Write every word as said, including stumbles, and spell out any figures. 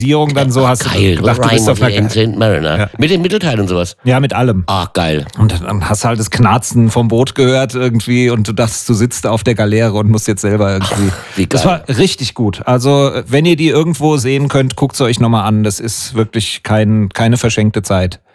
dann so hast geil, du gedacht, du bist auf einer Saint Mariner. Ja. Mit dem Mittelteil und sowas? Ja, mit allem. Ah, geil. Und dann hast du halt das Knarzen vom Boot gehört irgendwie und du dachtest, du sitzt auf der Galeere und musst jetzt selber irgendwie... Ach, wie geil. Das war richtig gut. Also, wenn ihr die irgendwo sehen könnt, guckt es euch nochmal an. Das ist wirklich kein, keine verschenkte Zeit.